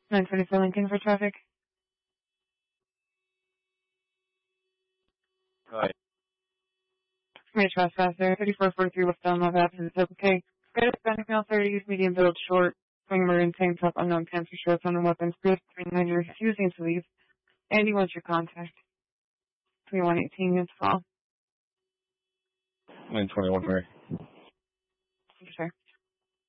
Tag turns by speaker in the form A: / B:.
A: 924 Lincoln for traffic.
B: Hi.
A: May trespasser. 3443 West Elm Ave. Is it okay? Got a Hispanic male 30s, medium build, short, swing maroon tank top, unknown pants or shorts on the weapons. Group 39, you're refusing to leave. And he wants your contact. 2118 is fall.
B: 921 Mary.